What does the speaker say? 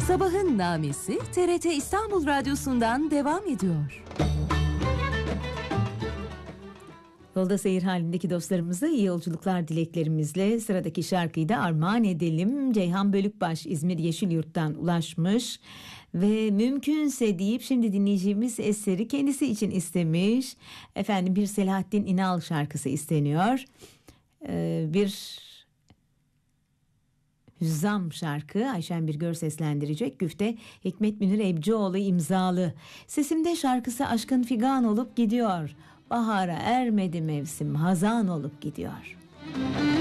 Sabahın namesi TRT İstanbul Radyosu'ndan devam ediyor. Yolda seyir halindeki dostlarımıza iyi yolculuklar dileklerimizle sıradaki şarkıyı da armağan edelim. Ceyhan Bölükbaş İzmir Yeşilyurt'tan ulaşmış ve mümkünse deyip şimdi dinleyeceğimiz eseri kendisi için istemiş. Efendim, bir Selahattin İnal şarkısı isteniyor. Bir Hüzzam şarkı, Ayşen Birgör seslendirecek. Güfte Hikmet Münir Ebcioğlu imzalı. Sesimde şarkısı aşkın figan olup gidiyor. Bahara ermedi mevsim, hazan olup gidiyor.